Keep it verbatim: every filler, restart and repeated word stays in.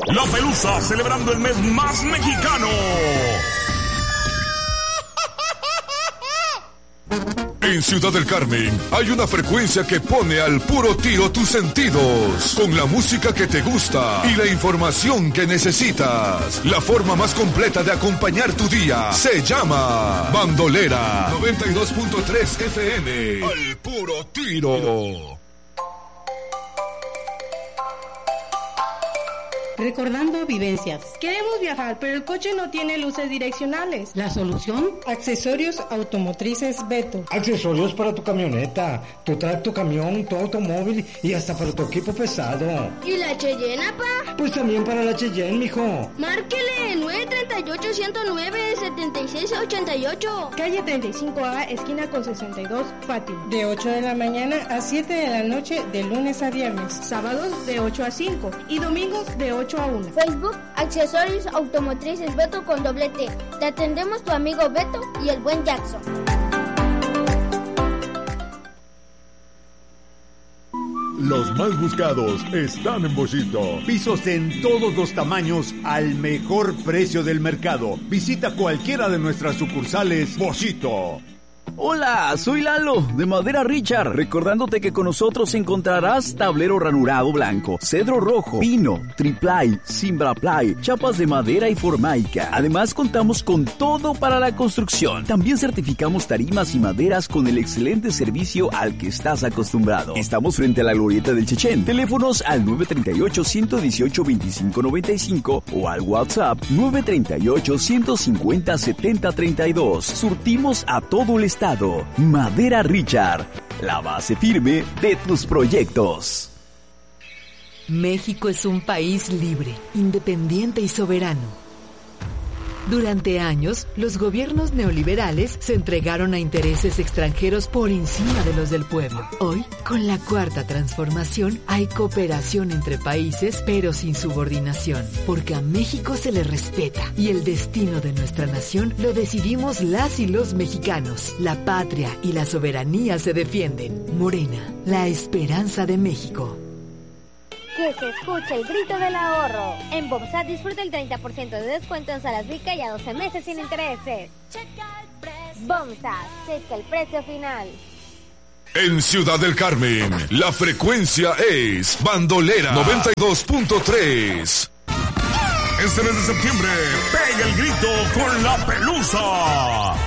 La Pelusa, celebrando el mes más mexicano. En Ciudad del Carmen hay una frecuencia que pone al puro tiro tus sentidos, con la música que te gusta y la información que necesitas. La forma más completa de acompañar tu día se llama Bandolera noventa y dos punto tres F M. Al puro tiro. Recordando vivencias. Queremos viajar, pero el coche no tiene luces direccionales. ¿La solución? Accesorios automotrices Beto. Accesorios para tu camioneta, tu tracto camión, tu automóvil y hasta para tu equipo pesado. ¿Y la Cheyenne, pa? Pues también para la Cheyenne, mijo. Márquele nueve tres ocho, uno cero nueve, siete seis ocho ocho. Calle treinta y cinco A, esquina con sesenta y dos, Fátima. De ocho de la mañana a siete de la noche, de lunes a viernes. Sábados de ocho a cinco y domingos de ocho a una. Facebook, Accesorios Automotrices Beto con doble T. Te atendemos tu amigo Beto y el buen Jackson. Los más buscados están en Boschito. Pisos en todos los tamaños al mejor precio del mercado. Visita cualquiera de nuestras sucursales Boschito. Hola, soy Lalo, de Madera Richard, recordándote que con nosotros encontrarás tablero ranurado blanco, cedro rojo, pino, triplay, cimbraplay, chapas de madera y formaica. Además, contamos con todo para la construcción. También certificamos tarimas y maderas con el excelente servicio al que estás acostumbrado. Estamos frente a la Glorieta del Chechén. Teléfonos al nueve tres ocho, uno uno ocho, dos cinco nueve cinco o al WhatsApp nueve tres ocho, uno cinco cero, siete cero tres dos. Surtimos a todo el estado. Madera Richard, la base firme de tus proyectos. México es un país libre, independiente y soberano. Durante años, los gobiernos neoliberales se entregaron a intereses extranjeros por encima de los del pueblo. Hoy, con la cuarta transformación, hay cooperación entre países, pero sin subordinación, porque a México se le respeta y el destino de nuestra nación lo decidimos las y los mexicanos. La patria y la soberanía se defienden. Morena, la esperanza de México. Que se escuche el grito del ahorro. En Bomsat disfruta el treinta por ciento de descuento en salas Vica y a doce meses sin intereses. Bomsat, checa el precio final. En Ciudad del Carmen, la frecuencia es Bandolera noventa y dos punto tres. Este mes de septiembre, pega el grito con La Pelusa.